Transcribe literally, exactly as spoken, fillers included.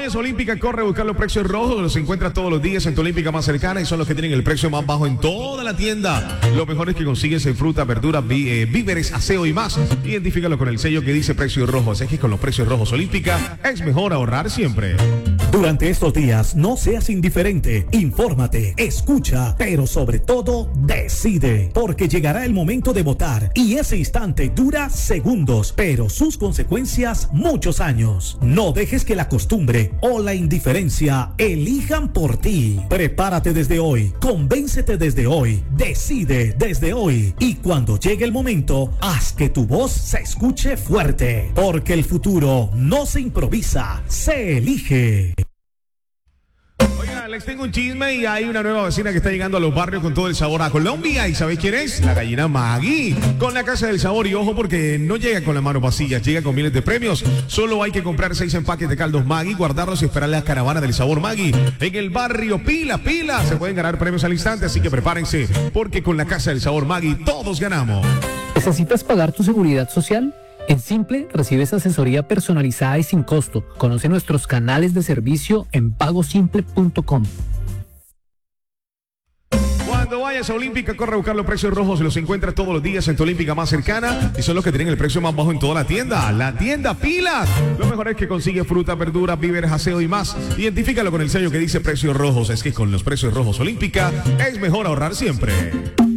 vayas a Olímpica, corre a buscar los precios rojos. Los encuentras todos los días en tu Olímpica más cercana y son los que tienen el precio más bajo en toda la tienda. Lo mejor es que consigues en fruta, verduras, ví, eh, víveres, aseo y más. Identifícalo con el sello que dice precios rojos. Es que con los precios rojos Olímpica es mejor ahorrar siempre. Durante estos días no seas indiferente, infórmate, escucha, pero sobre todo decide, porque llegará el momento de votar y ese instante dura segundos, pero sus consecuencias muchos años. No dejes que la costumbre o la indiferencia elijan por ti. Prepárate desde hoy, convéncete desde hoy, decide desde hoy y cuando llegue el momento, haz que tu voz se escuche fuerte, porque el futuro no se improvisa, se elige. Oiga, les tengo un chisme y hay una nueva vecina que está llegando a los barrios con todo el sabor a Colombia. ¿Y sabéis quién es? La gallina Maggie, con la Casa del Sabor. Y ojo, porque no llega con las manos vacías, llega con miles de premios. Solo hay que comprar seis empaques de caldos Maggie, guardarlos y esperar la caravana del sabor Maggie. En el barrio, pila, pila, se pueden ganar premios al instante, así que prepárense, porque con la Casa del Sabor Maggie todos ganamos. ¿Necesitas pagar tu seguridad social? En Simple recibes asesoría personalizada y sin costo. Conoce nuestros canales de servicio en pago simple punto com. Cuando vayas a Olímpica, corre a buscar los precios rojos. Los encuentras todos los días en tu Olímpica más cercana y son los que tienen el precio más bajo en toda la tienda. La tienda Pilas. Lo mejor es que consigue fruta, verduras, víveres, aseo y más. Identifícalo con el sello que dice precios rojos. Es que con los precios rojos Olímpica es mejor ahorrar siempre.